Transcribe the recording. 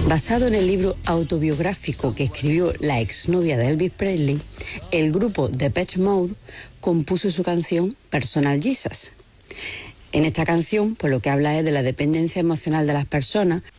Basado en el libro autobiográfico que escribió la exnovia de Elvis Presley, el grupo Depeche Mode compuso su canción Personal Jesus. En esta canción, pues lo que habla es de la dependencia emocional de las personas